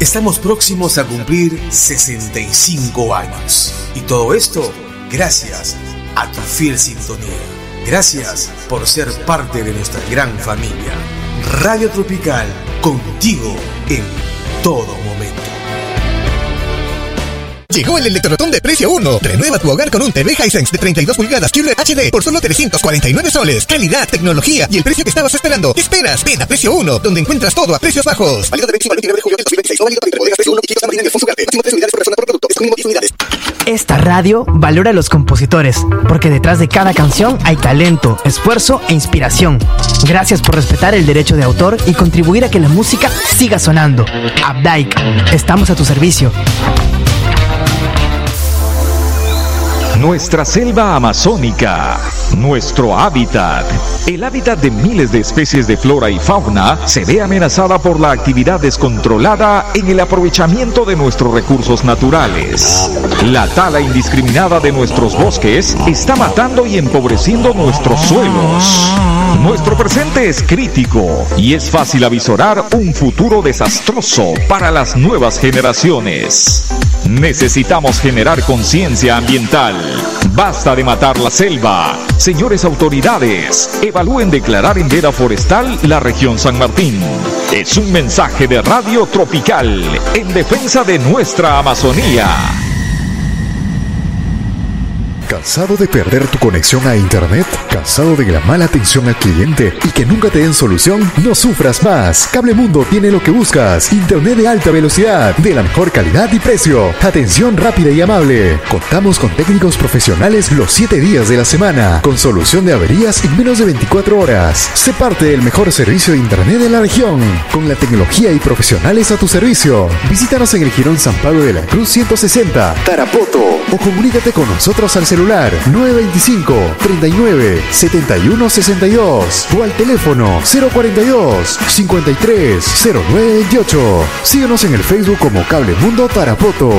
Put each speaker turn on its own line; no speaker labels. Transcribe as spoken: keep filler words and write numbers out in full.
Estamos próximos a cumplir sesenta y cinco años. Y todo esto gracias a tu fiel sintonía. Gracias por ser parte de nuestra gran familia. Radio Tropical, contigo en todo momento.
Llegó el Electrotón de precio uno. Renueva tu hogar con un T V Hisense de treinta y dos pulgadas Q L E D H D por solo trescientos cuarenta y nueve soles. Calidad, tecnología y el precio que estabas esperando. ¿Qué esperas? Ven a precio uno, donde encuentras todo a precios bajos. Válido de veinticinco al veintinueve de julio de dos mil veintiséis. O válido también bodegas precio uno y San Martín en Alfonso Ugarte. Máximo tres unidades por persona por producto. Es mínimo diez unidades.
Esta radio valora a los compositores, porque detrás de cada canción hay talento, esfuerzo e inspiración. Gracias por respetar el derecho de autor y contribuir a que la música siga sonando. Abdaik, estamos a tu servicio.
Nuestra selva amazónica, nuestro hábitat, el hábitat de miles de especies de flora y fauna se ve amenazada por la actividad descontrolada en el aprovechamiento de nuestros recursos naturales. La tala indiscriminada de nuestros bosques está matando y empobreciendo nuestros suelos. Nuestro presente es crítico y es fácil avisorar un futuro desastroso para las nuevas generaciones. Necesitamos generar conciencia ambiental. Basta de matar la selva. Señores autoridades, evalúen declarar en veda forestal la región San Martín. Es un mensaje de Radio Tropical en defensa de nuestra Amazonía.
¿Cansado de perder tu conexión a internet? ¿Cansado de la mala atención al cliente y que nunca te den solución? No sufras más. Cablemundo tiene lo que buscas. Internet de alta velocidad, de la mejor calidad y precio. Atención rápida y amable. Contamos con técnicos profesionales los siete días de la semana, con solución de averías en menos de veinticuatro horas. Sé parte del mejor servicio de internet de la región, con la tecnología y profesionales a tu servicio. Visítanos en el Jirón San Pablo de la Cruz ciento sesenta, Tarapoto, o comunícate con nosotros al celular nueve veinticinco, treinta y nueve, setenta y uno sesenta y dos o al teléfono cero cuarenta y dos, cincuenta y tres, cero nueve veintiocho. Síguenos en el Facebook como Cablemundo Tarapoto.